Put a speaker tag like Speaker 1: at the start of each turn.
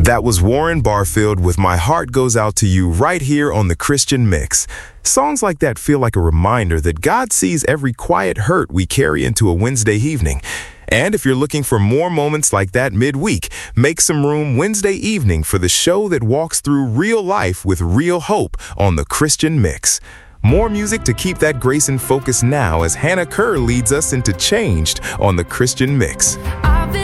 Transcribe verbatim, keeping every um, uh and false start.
Speaker 1: That was Warren Barfield with My Heart Goes Out to You right here on the Christian Mix. Songs like that feel like a reminder that God sees every quiet hurt we carry into a Wednesday evening. And if you're looking for more moments like that midweek, make some room Wednesday evening for the show that walks through real life with real hope on the Christian Mix. More music to keep that grace in focus now as Hannah Kerr leads us into Changed on the Christian Mix.
Speaker 2: I've been